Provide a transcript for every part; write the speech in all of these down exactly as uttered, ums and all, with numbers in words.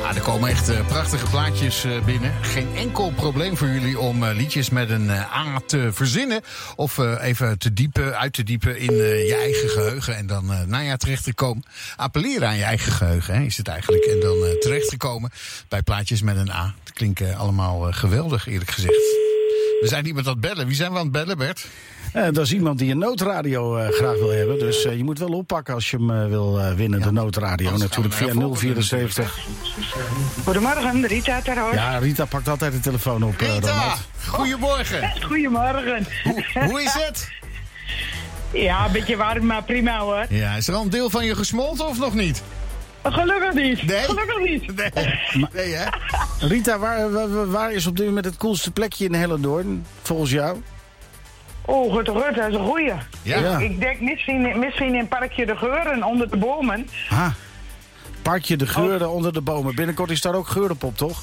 Ja, er komen echt uh, prachtige plaatjes uh, binnen. Geen enkel probleem voor jullie om uh, liedjes met een uh, A te verzinnen. Of uh, even te diepen, uit te diepen in uh, je eigen geheugen. En dan uh, nou ja, terecht te komen. Appelleren aan je eigen geheugen, hè, is het eigenlijk. En dan uh, terecht te komen bij plaatjes met een A. Dat klinkt uh, allemaal uh, geweldig, eerlijk gezegd. We zijn iemand aan het bellen. Wie zijn we aan het bellen, Bert? Uh, dat is iemand die een noodradio uh, graag wil hebben. Dus uh, je moet wel oppakken als je hem uh, wil uh, winnen, ja. De noodradio. Natuurlijk via nul vierenzeventig. Goedemorgen, Rita ter hoor. Ja, Rita pakt altijd de telefoon op. Uh, Rita, goedemorgen. Goedemorgen. Hoe, hoe is het? Ja, een beetje warm, maar prima hoor. Ja, is er al een deel van je gesmolten of nog niet? Gelukkig niet. Nee? Gelukkig niet. Nee, nee hè? Rita, waar, waar, waar is op dit moment het coolste plekje in Hellendoorn, volgens jou? Oh, goed, goed, dat is een goeie. Ja. Ja. Ik denk misschien, misschien in Parkje de Geuren, onder de bomen. Ah, Parkje de Geuren oh. onder de bomen. Binnenkort is daar ook Geurenpop, toch?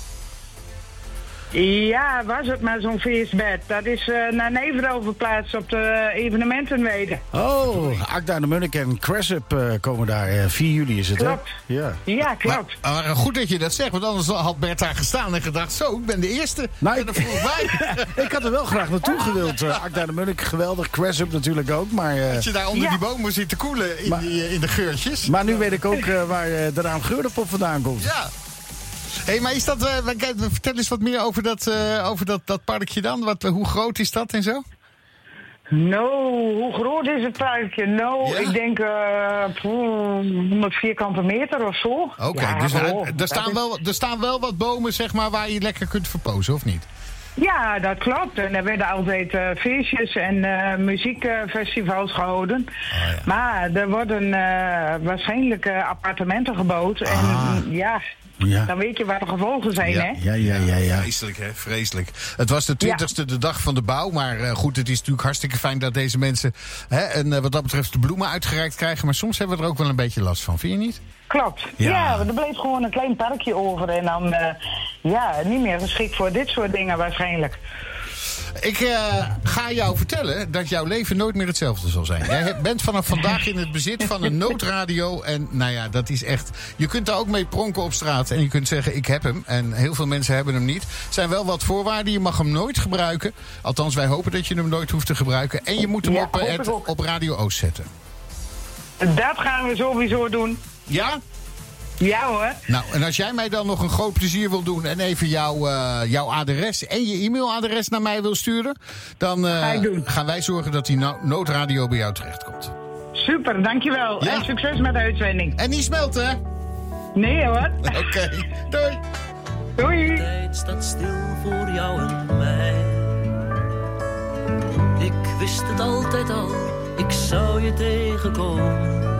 Ja, was het maar zo'n feestbed. Dat is uh, naar Nederland verplaatst op de evenementenweide. Oh, Akda en de Munnik en Cressup uh, komen daar. Uh, vier juli is het, klopt. Hè? Ja. Ja, klopt. Maar, maar goed dat je dat zegt, want anders had Bert daar gestaan en gedacht... zo, ik ben de eerste. Nou, en dan vroeg wij. Ik had er wel graag naartoe gewild. Uh, Akda en de Munnik, geweldig. Cressup natuurlijk ook, maar... Uh, dat je daar onder ja. die bomen zit te koelen in, maar, die, in de geurtjes. Maar nu weet ik ook uh, waar uh, de naam Geurenpop vandaan komt. Ja. Hé, hey, maar is dat, uh, vertel eens wat meer over dat, uh, over dat, dat parkje dan. Wat, uh, hoe groot is dat en zo? Nou, hoe groot is het parkje? Nou, ja? Ik denk uh, honderd vierkante meter of zo. Oké, okay, ja, dus oh, er, staan wel, er staan wel wat bomen, zeg maar, waar je lekker kunt verpozen, of niet? Ja, dat klopt. En er werden altijd uh, feestjes en uh, muziekfestivals gehouden. Oh, ja. Maar er worden uh, waarschijnlijk uh, appartementen gebouwd. Ah. En ja... Ja. Dan weet je wat de gevolgen zijn, ja. hè? Ja, ja, ja, ja. Vreselijk, hè? Vreselijk. Het was de twintigste, ja. de dag van de bouw. Maar uh, goed, het is natuurlijk hartstikke fijn dat deze mensen... Hè, en uh, wat dat betreft de bloemen uitgereikt krijgen. Maar soms hebben we er ook wel een beetje last van. Vind je niet? Klopt. Ja, ja er bleef gewoon een klein parkje over. En dan, uh, ja, niet meer geschikt voor dit soort dingen waarschijnlijk. Ik uh, ga jou vertellen dat jouw leven nooit meer hetzelfde zal zijn. Jij bent vanaf vandaag in het bezit van een noodradio. En nou ja, dat is echt... Je kunt daar ook mee pronken op straat. En je kunt zeggen, ik heb hem. En heel veel mensen hebben hem niet. Er zijn wel wat voorwaarden. Je mag hem nooit gebruiken. Althans, wij hopen dat je hem nooit hoeft te gebruiken. En je moet hem ja, op, uh, het, op Radio Oost zetten. Dat gaan we sowieso doen. Ja? Ja hoor. Nou, en als jij mij dan nog een groot plezier wil doen... en even jouw, uh, jouw adres en je e-mailadres naar mij wil sturen... dan uh, gaan wij zorgen dat die no- noodradio bij jou terechtkomt. Super, dankjewel. Ja. En succes met de uitzending. En niet smelten, hè? Nee hoor. Oké, okay. Doei. Doei. De tijd staat stil voor jou en mij. Ik wist het altijd al, ik zou je tegenkomen...